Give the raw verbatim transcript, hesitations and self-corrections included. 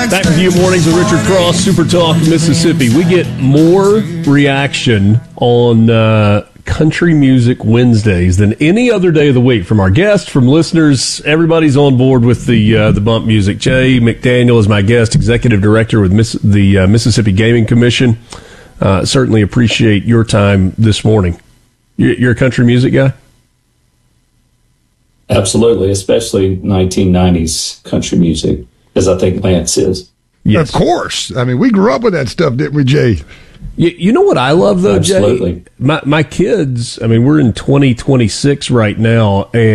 Back with you mornings with Richard Cross, Super Talk, Mississippi. We get more reaction on uh, Country Music Wednesdays than any other day of the week from our guests, from listeners. Everybody's on board with the uh, the bump music. Jay McDaniel is my guest, executive director with Miss, the uh, Mississippi Gaming Commission. Uh, certainly appreciate your time this morning. You're a country music guy? Absolutely, especially nineteen nineties country music, as I think Lance is. Yes. Of course. I mean, we grew up with that stuff, didn't we, Jay? You, you know what I love, though, Absolutely. Jay? My, my kids, I mean, we're in twenty twenty-six right now, and